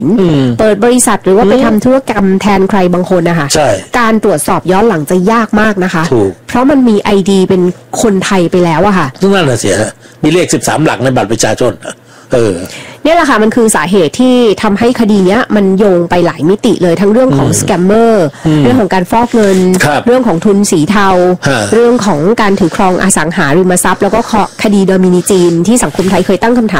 เปิดบริษัทหรือว่าไปทำธุรกรรมแทนใครบางคนนะคะการตรวจสอบย้อนหลังจะยากมากนะคะเพราะมันมี ID เป็นคนไทยไปแล้วอะค่ะนั่นน่ะเสียมีเลข13หลักในบัตรประชาชนเนี่ยแหละค่ะมันคือสาเหตุที่ทำให้คดีเนี้ยมันโยงไปหลายมิติเลยทั้งเรื่องของสแกมเมอร์เรื่องของการฟอกเงินเรื่องของทุนสีเทาเรื่องของการถือครองอสังหาริมทรัพย์แล้วก็คดีโดมินิจีนที่สังคมไทยเคยตั้งคำถาม